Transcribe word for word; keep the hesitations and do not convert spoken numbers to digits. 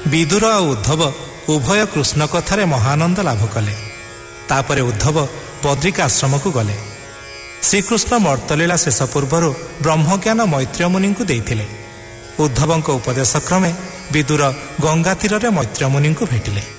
ବିଦୁର ଆଉ ଉଦ୍ଧବ ଉଭୟ କୃଷ୍ଣ କଥାରେ ମହାନନ୍ଦ ଲାଭ କଲେ। ତାପରେ ଉଦ୍ଧବ ବଦ୍ରିକା ଆଶ୍ରମକୁ ଗଲେ। ଶ୍ରୀକୃଷ୍ଣ ମର୍ତ୍ତଲୀଳା ଶେଷ ପୂର୍ବରୁ ବ୍ରହ୍ମଜ୍ଞାନ ମୈତ୍ରେୟ ମୁନିଙ୍କୁ ଦେଇଥିଲେ। ଉଦ୍ଧବଙ୍କ ଉପଦେଶ କ୍ରମେ ବିଦୁର ଗଙ୍ଗା ତୀରରେ ମୈତ୍ରେୟ ମୁନିଙ୍କୁ ଭେଟିଲେ।